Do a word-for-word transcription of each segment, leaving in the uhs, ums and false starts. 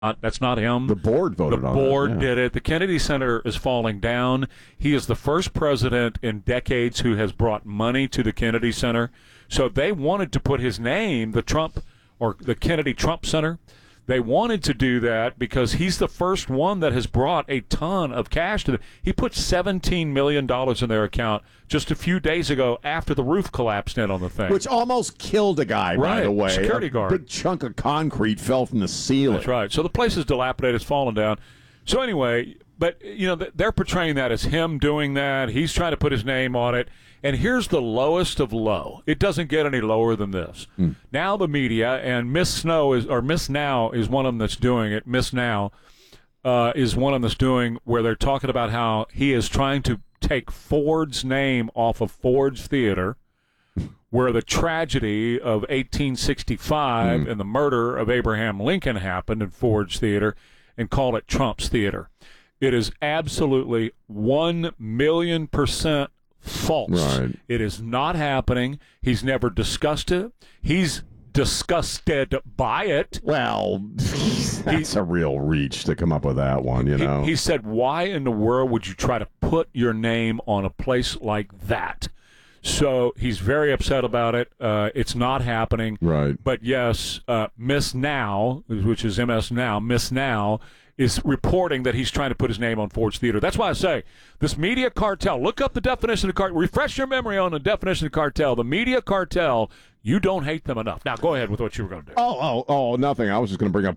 Uh, that's not him. The board voted the on it. The board yeah. did it. The Kennedy Center is falling down. He is the first president in decades who has brought money to the Kennedy Center. So they wanted to put his name, the Trump or the Kennedy Trump Center. They wanted to do that because he's the first one that has brought a ton of cash to them. He put seventeen million dollars in their account just a few days ago after the roof collapsed in on the thing. Which almost killed a guy, right. by the way. Security a guard. big chunk of concrete fell from the ceiling. That's right. So the place is dilapidated. It's fallen down. So anyway, but, you know, they're portraying that as him doing that. He's trying to put his name on it. And here's the lowest of low. It doesn't get any lower than this. Mm. Now the media, and Miss Snow is, or Miss Now is one of them that's doing it. Miss Now uh, is one of them that's doing where they're talking about how he is trying to take Ford's name off of Ford's Theater, where the tragedy of eighteen sixty-five mm. and the murder of Abraham Lincoln happened in Ford's Theater, and call it Trump's Theater. It is absolutely one million percent false. Right. It is not happening. He's never discussed it. He's disgusted by it. Well, that's he, a real reach to come up with that one, you he, know. He said, why in the world would you try to put your name on a place like that? So he's very upset about it. Uh, it's not happening. Right. But yes, uh, Miss Now, which is M S Now, Miss Now, is reporting that he's trying to put his name on Ford's Theater. That's why I say this media cartel, look up the definition of cartel, refresh your memory on the definition of cartel. The media cartel, you don't hate them enough. Now, go ahead with what you were going to do. Oh, oh, oh, nothing. I was just going to bring up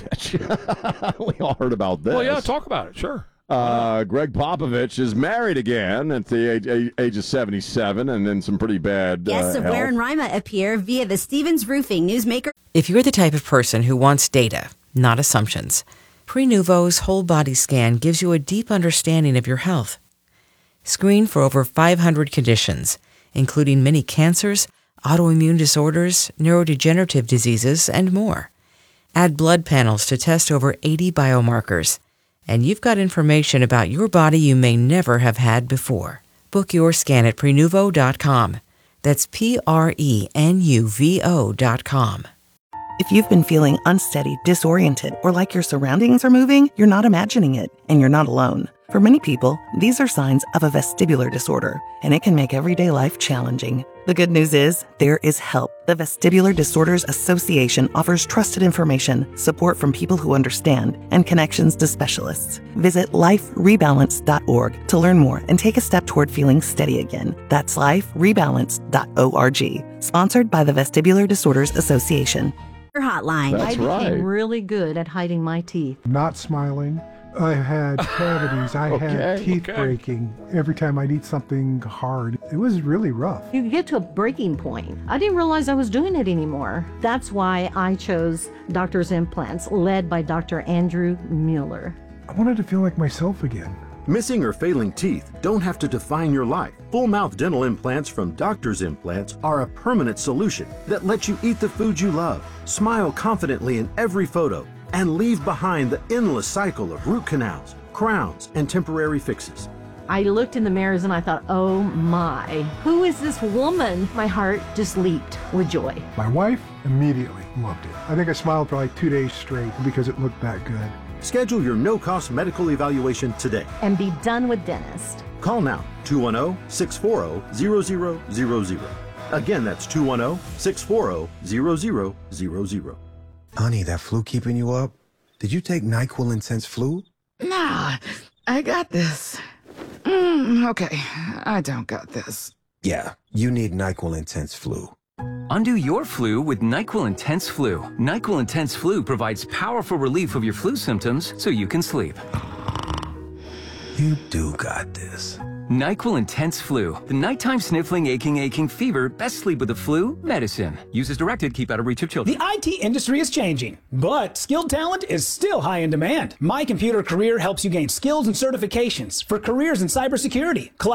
Popovich. We all heard about this. Well, yeah, talk about it, sure. Uh, Greg Popovich is married again at the age, age of seventy-seven, and in some pretty bad Guests uh, of health. Ware and Rima appear via the Stevens Roofing Newsmaker. If you're the type of person who wants data, not assumptions, Prenuvo's whole body scan gives you a deep understanding of your health. Screen for over five hundred conditions, including many cancers, autoimmune disorders, neurodegenerative diseases, and more. Add blood panels to test over eighty biomarkers. And you've got information about your body you may never have had before. Book your scan at Prenuvo dot com. That's P R E N U V O dot com. If you've been feeling unsteady, disoriented, or like your surroundings are moving, you're not imagining it, and you're not alone. For many people, these are signs of a vestibular disorder, and it can make everyday life challenging. The good news is, there is help. The Vestibular Disorders Association offers trusted information, support from people who understand, and connections to specialists. Visit life rebalance dot org to learn more and take a step toward feeling steady again. That's life rebalance dot org. Sponsored by the Vestibular Disorders Association. Hotline. That's I became right. really good at hiding my teeth. Not smiling. I had cavities. I Okay, had teeth okay. breaking every time I'd eat something hard. It was really rough. You get to a breaking point. I didn't realize I was doing it anymore. That's why I chose Doctor's Implants, led by Doctor Andrew Mueller. I wanted to feel like myself again. Missing or failing teeth don't have to define your life. Full mouth dental implants from Doctor's Implants are a permanent solution that lets you eat the food you love, smile confidently in every photo, and leave behind the endless cycle of root canals, crowns, and temporary fixes. I looked in the mirrors and I thought, oh my, who is this woman? My heart just leaped with joy. My wife immediately loved it. I think I smiled for like two days straight because it looked that good. Schedule your no-cost medical evaluation today. And be done with dentist. Call now, two one zero, six four zero, zero zero zero zero. Again, that's two one zero, six four zero, zero zero zero zero. Honey, that flu keeping you up? Did you take NyQuil Intense Flu? Nah, I got this. Mm, okay, I don't got this. Yeah, you need NyQuil Intense Flu. Undo your flu with NyQuil Intense Flu. NyQuil Intense Flu provides powerful relief of your flu symptoms so you can sleep. You do got this. NyQuil Intense Flu. The nighttime sniffling, aching, aching fever. Best sleep with the flu medicine. Use as directed. Keep out of reach of children. The I T industry is changing, but skilled talent is still high in demand. My Computer Career helps you gain skills and certifications for careers in cybersecurity, cloud